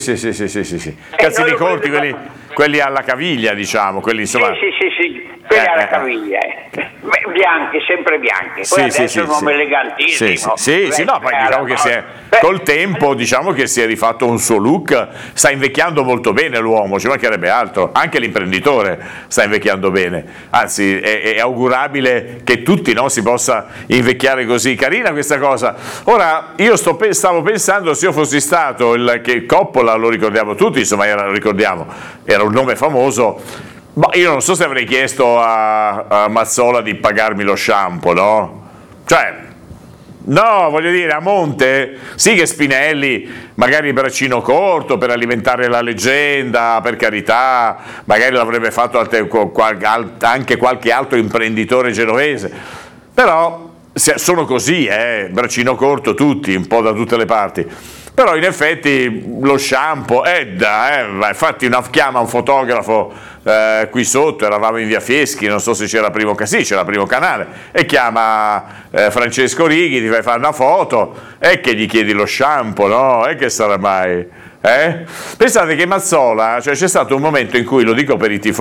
Sì. Cazzini corti, quelli alla caviglia, diciamo, quelli insomma. Sì, quelli alla caviglia. Bianchi, sempre bianchi. Poi adesso è un uomo elegantissimo. No, poi diciamo che col tempo diciamo che si è rifatto un suo look, sta invecchiando molto bene l'uomo, ci mancherebbe altro, anche l'imprenditore sta invecchiando bene, anzi è augurabile che tutti, no, si possa invecchiare così. Carina questa cosa. Ora io stavo pensando, se io fossi stato che Coppola, lo ricordiamo tutti, insomma era un nome famoso. Ma io non so se avrei chiesto a Mazzola di pagarmi lo shampoo, no? Cioè, no, voglio dire, a monte, sì che Spinelli, magari braccino corto per alimentare la leggenda, per carità, magari l'avrebbe fatto anche qualche altro imprenditore genovese, però sono così, braccino corto tutti, un po' da tutte le parti. Però in effetti lo shampoo, infatti chiama un fotografo qui sotto, eravamo in via Fieschi, non so se c'era Primo Canale, e chiama Francesco Righi, ti fai fare una foto e che gli chiedi lo shampoo, no? E che sarà mai? Pensate che Mazzola, cioè c'è stato un momento in cui, lo dico per quei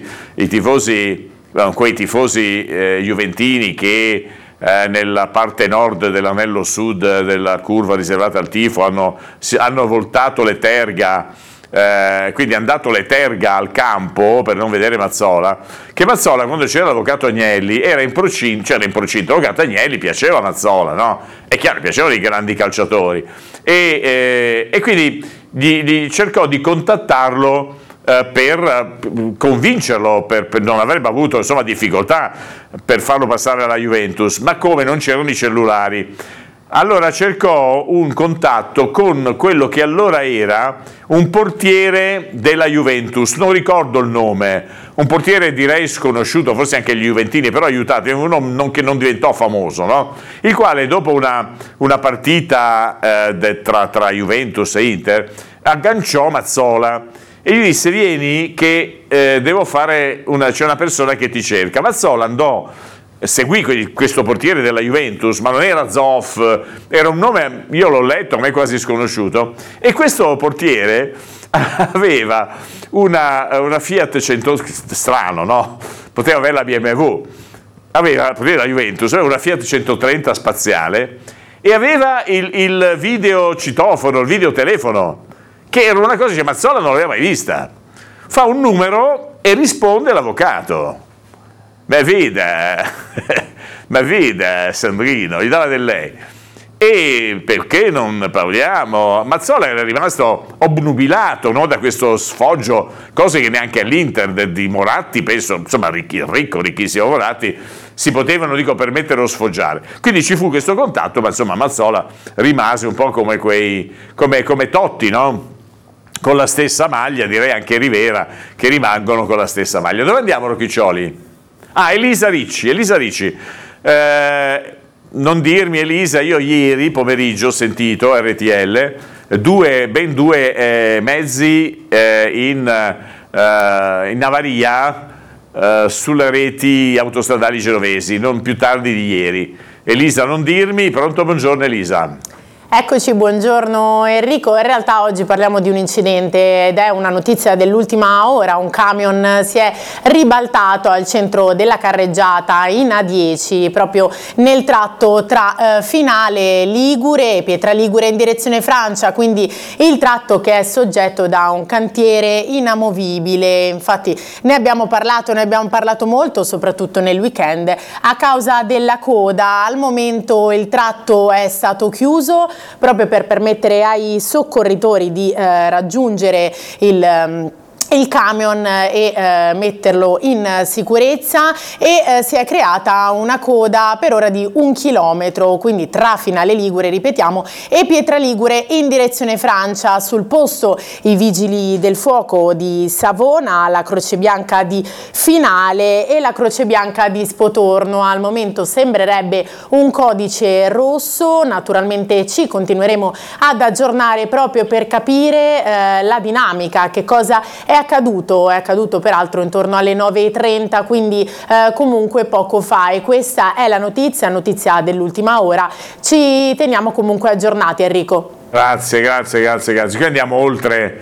tifosi juventini che nella parte nord dell'anello sud della curva riservata al tifo hanno voltato le terga, quindi hanno dato le terga al campo per non vedere Mazzola, che Mazzola, quando c'era l'avvocato Agnelli, era in procinto, l'avvocato Agnelli piaceva a Mazzola, no? È chiaro, piacevano i grandi calciatori, e quindi gli cercò di contattarlo per convincerlo, per non avrebbe avuto insomma difficoltà per farlo passare alla Juventus, ma come non c'erano i cellulari, allora cercò un contatto con quello che allora era un portiere della Juventus, non ricordo il nome, un portiere direi sconosciuto, forse anche gli juventini, però aiutati, uno che non diventò famoso, no? Il quale dopo una partita tra Juventus e Inter agganciò Mazzola e gli disse: vieni che c'è una persona che ti cerca. Mazzola andò, seguì questo portiere della Juventus, ma non era Zoff, era un nome, io l'ho letto, a me quasi sconosciuto, e questo portiere aveva una Fiat 100, strano, no? Poteva avere la BMW, aveva il portiere della Juventus, aveva una Fiat 130 spaziale e aveva il videocitofono, il videotelefono, che era una cosa che Mazzola non l'aveva mai vista. Fa un numero e risponde l'avvocato. Ma veda Sandrino, gli dava del lei. E perché non parliamo? Mazzola era rimasto obnubilato, no, da questo sfoggio, cose che neanche all'Inter di Moratti, penso, insomma, ricchissimo Moratti, si potevano, permettere o sfoggiare. Quindi ci fu questo contatto, ma insomma Mazzola rimase un po' come come Totti, no? Con la stessa maglia, direi anche Rivera, che rimangono con la stessa maglia. Dove andiamo, Rocchiccioli? Elisa Ricci. Non dirmi, Elisa, io ieri pomeriggio ho sentito RTL ben due mezzi in avaria sulle reti autostradali genovesi, non più tardi di ieri. Elisa, non dirmi. Pronto? Buongiorno Elisa. Eccoci, buongiorno Enrico. In realtà oggi parliamo di un incidente ed è una notizia dell'ultima ora. Un camion si è ribaltato al centro della carreggiata in A10, proprio nel tratto tra Finale Ligure e Pietraligure in direzione Francia, quindi il tratto che è soggetto da un cantiere inamovibile. Infatti ne abbiamo parlato molto, soprattutto nel weekend, a causa della coda. Al momento il tratto è stato chiuso proprio per permettere ai soccorritori di raggiungere il camion e metterlo in sicurezza, e si è creata una coda per ora di 1 chilometro, quindi tra Finale Ligure, ripetiamo, e Pietraligure in direzione Francia. Sul posto i vigili del fuoco di Savona, la Croce Bianca di Finale e la Croce Bianca di Spotorno. Al momento sembrerebbe un codice rosso, naturalmente ci continueremo ad aggiornare proprio per capire la dinamica, che cosa è accaduto peraltro intorno alle 9:30, quindi comunque poco fa, e questa è la notizia dell'ultima ora. Ci teniamo comunque aggiornati, Enrico. Grazie. Qui andiamo oltre